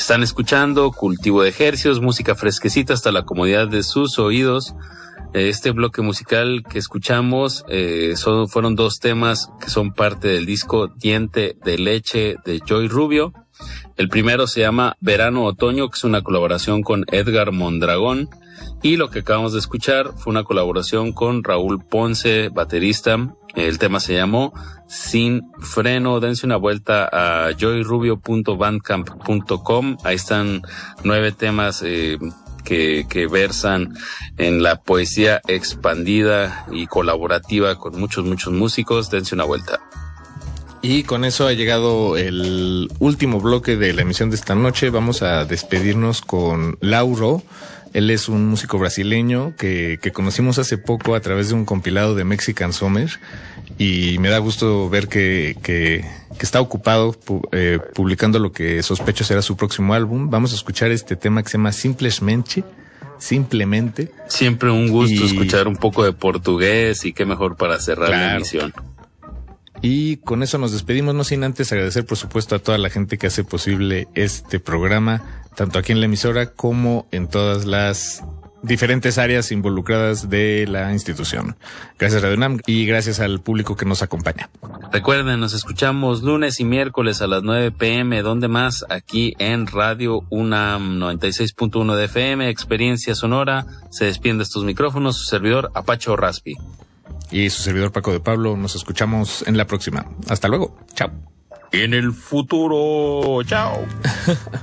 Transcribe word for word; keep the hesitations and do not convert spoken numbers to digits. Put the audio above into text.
Están escuchando Cultivo de Hercios, música fresquecita hasta la comodidad de sus oídos. Este bloque musical que escuchamos eh, son, fueron dos temas que son parte del disco Diente de Leche de Joy Rubio. El primero se llama Verano Otoño, que es una colaboración con Edgar Mondragón. Y lo que acabamos de escuchar fue una colaboración con Raúl Ponce, baterista. El tema se llamó Sin Freno. Dense una vuelta a joy rubio punto bandcamp punto com. Ahí están nueve temas eh, que, que versan en la poesía expandida y colaborativa con muchos, muchos músicos. Dense una vuelta. Y con eso ha llegado el último bloque de la emisión de esta noche. Vamos a despedirnos con Lauro. Él es un músico brasileño que, que conocimos hace poco a través de un compilado de Mexican Summer, y me da gusto ver que, que, que está ocupado pu, eh, publicando lo que sospecho será su próximo álbum. Vamos a escuchar este tema que se llama Simplesmente. Simplemente. Siempre un gusto y... escuchar un poco de portugués, y qué mejor para cerrar claro. la emisión. Y con eso nos despedimos, no sin antes agradecer, por supuesto, a toda la gente que hace posible este programa, tanto aquí en la emisora como en todas las diferentes áreas involucradas de la institución. Gracias, Radio UNAM, y gracias al público que nos acompaña. Recuerden, nos escuchamos lunes y miércoles a las nueve pm, donde más, aquí en Radio UNAM noventa y seis punto uno de F M, Experiencia Sonora. Se despide de estos micrófonos su servidor Apache Raspi. Y su servidor Paco de Pablo. Nos escuchamos en la próxima. Hasta luego. Chao. En el futuro. Chao.